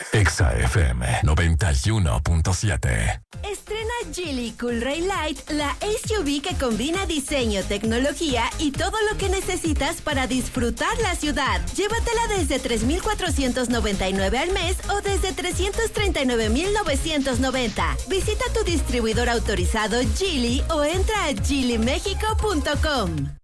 Exa FM 91.7. Estrena Geely Coolray Light, la SUV que combina diseño, tecnología y todo lo que necesitas para disfrutar la ciudad. Llévatela desde $3,499 al mes o desde $339,990. Visita tu distribuidor autorizado Geely o entra a geelymexico.com.